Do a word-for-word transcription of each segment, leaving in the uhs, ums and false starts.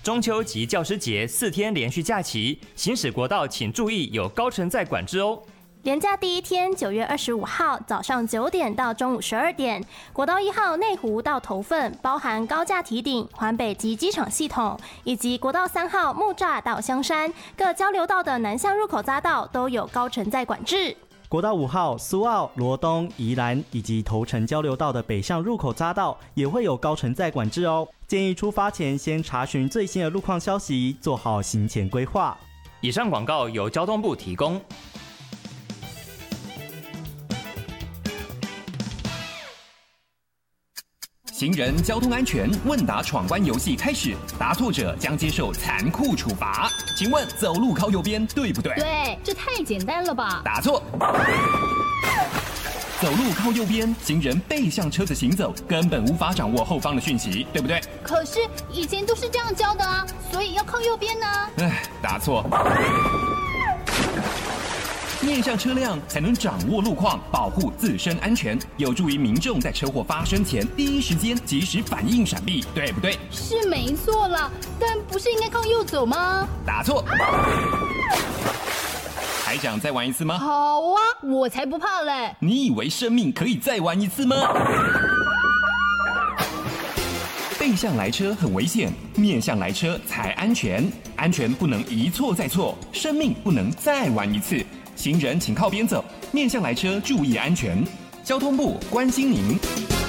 中秋及教师节四天连续假期，行驶国道请注意有高承载管制哦。 连假第一天，九月二十五号早上九点到中午十二点，国道一号内湖到头份，包含高架堤顶、环北及机场系统，以及国道三号木栅到香山各交流道的南向入口匝道都有高承载管制。 国道五号、苏澳、罗东、宜兰以及头城交流道的北向入口匝道也会有高承载管制哦。建议出发前先查询最新的路况消息，做好行前规划。 以上广告由交通部提供。 行人交通安全问答闯关游戏开始，答错者将接受残酷处罚。请问走路靠右边对不对？ 对，这太简单了吧？ 答错。走路靠右边，行人背向车子行走，根本无法掌握后方的讯息，对不对？ 可是以前都是这样教的啊，所以要靠右边呢。 唉，答错。面向车辆才能掌握路况，保护自身安全，有助于民众在车祸发生前第一时间及时反应闪避，对不对？ 是没错啦，但不是应该靠右走吗？ 答错。还想再玩一次吗？ 好啊，我才不怕嘞！ 你以为生命可以再玩一次吗？背向来车很危险，面向来车才安全。安全不能一错再错，生命不能再玩一次。行人请靠边走，面向来车注意安全。交通部关心您。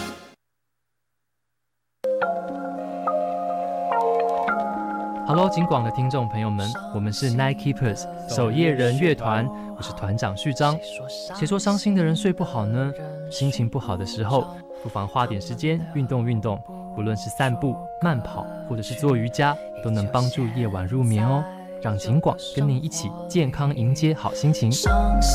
Hello， 警广的听众朋友们，我们是 Night Keepers 守夜人乐团，我是团长序章。谁说伤心的人睡不好呢？心情不好的时候，不妨花点时间运动运动，不论是散步、慢跑，或者是做瑜伽，都能帮助夜晚入眠哦。让警广跟您一起健康迎接好心情。伤心